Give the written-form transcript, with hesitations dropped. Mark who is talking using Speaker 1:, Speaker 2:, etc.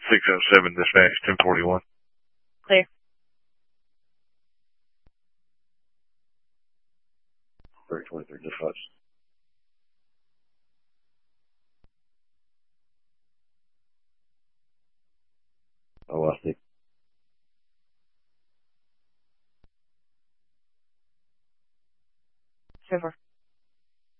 Speaker 1: 607 dispatch, 1041.
Speaker 2: Clear.
Speaker 1: 323 dispatch. Oh, I see.
Speaker 2: Super.